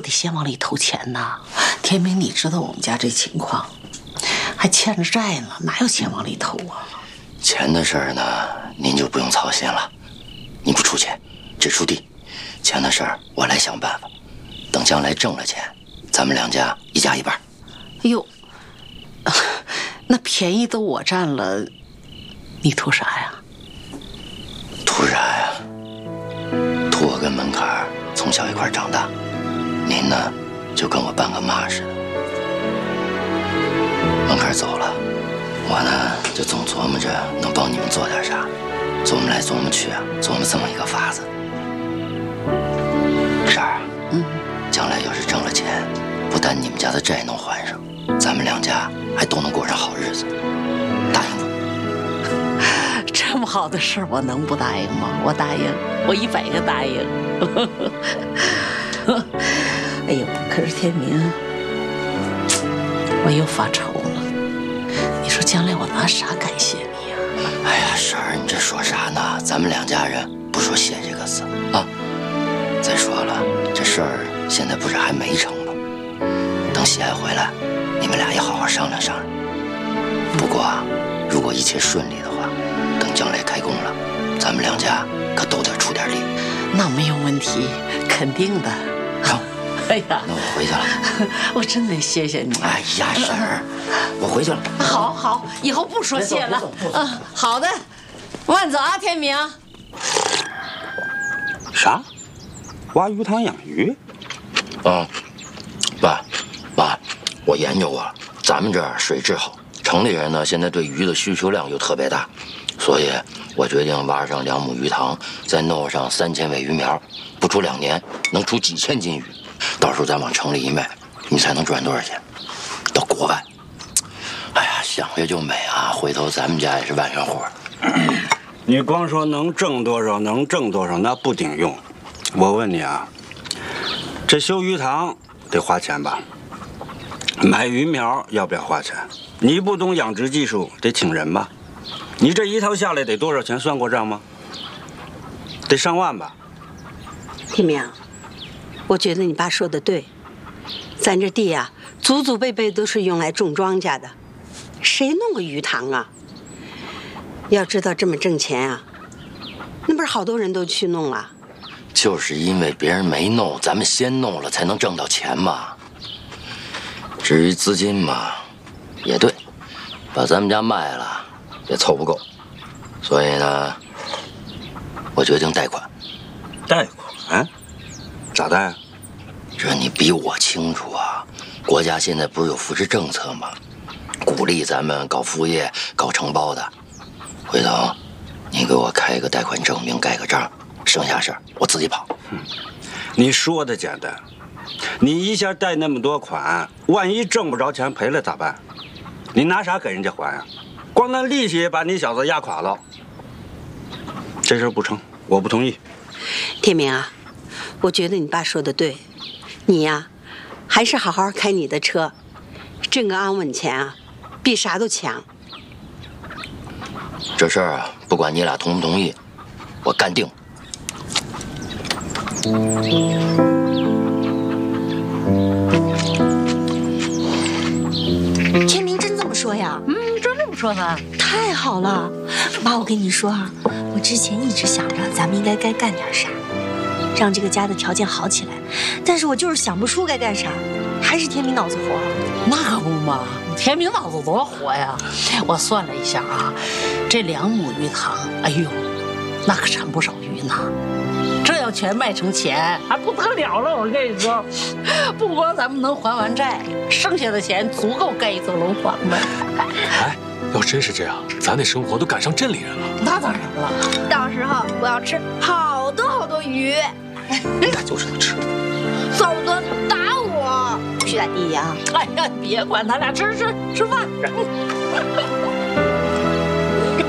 得先往里投钱呐。天明，你知道我们家这情况，还欠着债呢，哪有钱往里投啊？ 钱的事儿呢，您就不用操心了。你不出钱，只出地。钱的事儿我来想办法。等将来挣了钱，咱们两家一家一半。 哎呦，那便宜都我占了，你图啥呀？ 图啥呀？图我跟门槛儿从小一块长大，您呢，就跟我半个妈似的。门槛儿走了，我呢就总琢磨着能帮你们做点啥，琢磨来琢磨去啊，琢磨这么一个法子。婶儿，将来要是挣了钱，不但你们家的债能还上，咱们两家还都能过上好日子，答应不？ 这么好的事儿，我能不答应吗？我答应，我100个答应。哎呦，可是天明，我又发愁了。你说将来我拿啥感谢你呀？ 哎呀，婶儿，你这说啥呢？咱们两家人不说谢这个字啊。再说了，这事儿现在不是还没成吗？等喜爱回来，你们俩也好好商量商量。不过啊，如果一切顺利的话，等将来开工了，咱们两家可都得出点力。 那没有问题，肯定的。 好， 哎呀， 那我回去了。 我真得谢谢你。 哎呀，婶儿，我回去了。 好好，以后不说谢了。好的，慢走啊，天明。 啥？挖鱼塘养鱼？ 爸，妈，我研究过了，咱们这儿水质好，城里人呢现在对鱼的需求量又特别大，所以我决定挖上2亩鱼塘，再弄上3000尾鱼苗，不出2年能出几千斤鱼，到时候再往城里一卖，你才能赚多少钱？到国外，哎呀，想着就美啊！回头咱们家也是万元户。 你光说能挣多少，能挣多少，那不顶用。我问你啊，这修鱼塘得花钱吧？买鱼苗要不要花钱？你不懂养殖技术，得请人吧？你这一套下来得多少钱？算过账吗？得上万吧？ 天明，我觉得你爸说的对，咱这地啊，祖祖辈辈都是用来种庄稼的，谁弄个鱼塘啊？要知道这么挣钱啊，那不是好多人都去弄了？ 就是因为别人没弄，咱们先弄了，才能挣到钱嘛。至于资金嘛，也对，把咱们家卖了也凑不够，所以呢，我决定贷款。 贷款？咋贷啊？ 这你比我清楚啊！国家现在不是有扶持政策吗？鼓励咱们搞副业、搞承包的。回头你给我开一个贷款证明，盖个章，剩下事儿我自己跑。 你说的简单，你一下贷那么多款，万一挣不着钱赔了咋办？你拿啥给人家还啊？光那利息把你小子压垮了。这事不成，我不同意。 天明啊，我觉得你爸说的对，你呀，还是好好开你的车，挣个安稳钱啊，比啥都强。 这事儿啊，不管你俩同不同意，我干定。 天明真这么说呀？ 真这么说呢？ 太好了，妈，我跟你说啊，我之前一直想着咱们应该干点啥，让这个家的条件好起来，但是我就是想不出该干啥，还是天明脑子活。 那可不嘛，天明脑子多活呀！我算了一下啊，这2亩鱼塘，哎呦，那可产不少鱼呢。这要全卖成钱，还不得了了！我跟你说，不光咱们能还完债，剩下的钱足够盖一座楼房的。 哎，要真是这样，咱那生活都赶上镇里人了。 那当然了， 到时候我要吃好多鱼， 那就知道吃。 嫂子打我，不许打弟弟啊！ 哎呀，别管他俩，吃饭。